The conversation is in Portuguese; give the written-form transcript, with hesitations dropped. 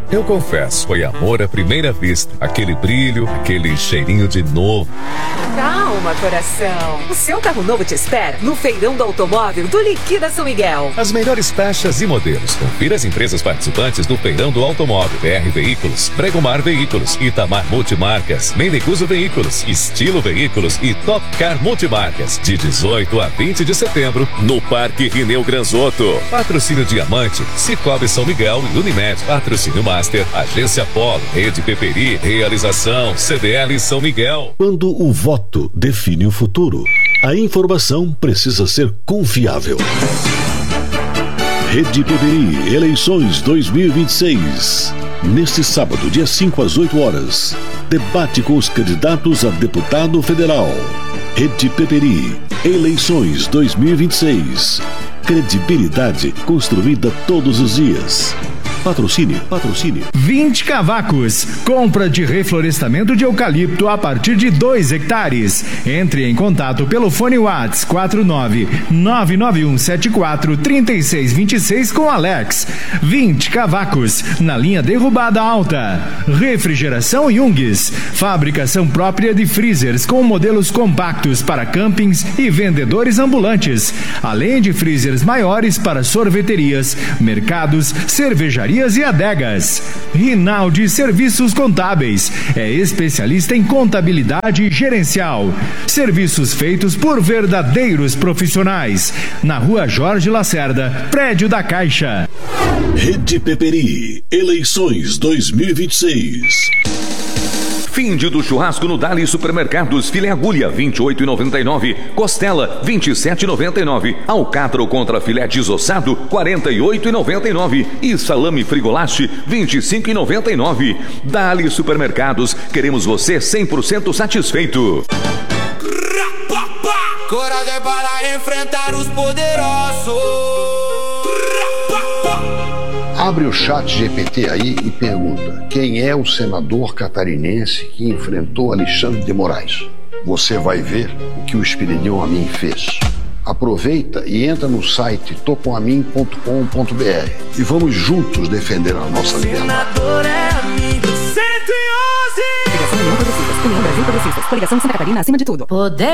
Eu confesso, foi amor à primeira vista. Aquele brilho, aquele cheirinho de novo. Calma, coração. O seu carro novo te espera no Feirão do Automóvel do Liquida São Miguel. As melhores taxas e modelos. Confira as empresas participantes do Feirão do Automóvel. BR Veículos, Bregomar Veículos, Itamar Multimarcas, Mendecuso Veículos, Estilo Veículos e Top Car Multimarcas. De 18 a 20 de setembro, no Parque Rineu Granzotto. Patrocínio Diamante, Cicobi São Miguel e Unimed. Patrocínio Master, Agência Polo, Rede Peperi, Realização, CDL São Miguel. Quando o voto define o futuro, a informação precisa ser confiável. Rede Peperi, eleições 2026. Neste sábado, dia 5 às 8 horas, debate com os candidatos a deputado federal. Rede Peperi, eleições 2026. Credibilidade construída todos os dias. Patrocínio. 20 Cavacos. Compra de reflorestamento de eucalipto a partir de 2 hectares. Entre em contato pelo fone WhatsApp 49991743626 com Alex. 20 Cavacos. Na linha Derrubada Alta. Refrigeração Jungs. Fabricação própria de freezers com modelos compactos para campings e vendedores ambulantes. Além de freezers maiores para sorveterias, mercados, cervejarias e adegas. Rinaldi Serviços Contábeis é especialista em contabilidade gerencial. Serviços feitos por verdadeiros profissionais. Na Rua Jorge Lacerda, prédio da Caixa. Rede Peperi, eleições 2026. Fim do churrasco no Dali Supermercados. Filé agulha, R$ 28,99. Costela, R$ 27,99. Alcatra contra filé desossado, R$ 48,99. E salame frigolaste, R$ 25,99. Dali Supermercados, queremos você 100% satisfeito. Coragem para enfrentar os poderosos. Abre o chat GPT aí e pergunta: quem é o senador catarinense que enfrentou Alexandre de Moraes? Você vai ver o que o Espiridião Amin fez. Aproveita e entra no site tocoamin.com.br e vamos juntos defender a nossa liberdade. Senador é amigo. 111! Coligação União Progressistas, União Brasil Progressistas, Coligação Santa Catarina acima de tudo. Poder